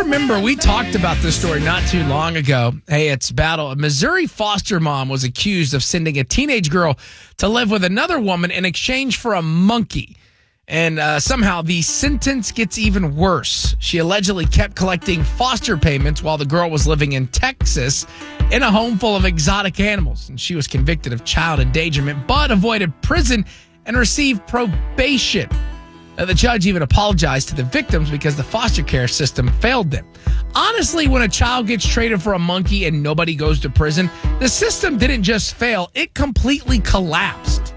remember we talked about this story not too long ago. Hey, it's battle. A Missouri foster mom was accused of sending a teenage girl to live with another woman in exchange for a monkey. And somehow the sentence gets even worse. She allegedly kept collecting foster payments while the girl was living in Texas in a home full of exotic animals. And she was convicted of child endangerment, but avoided prison and received probation. The judge even apologized to the victims because the foster care system failed them. Honestly, when a child gets traded for a monkey and nobody goes to prison, the system didn't just fail, it completely collapsed.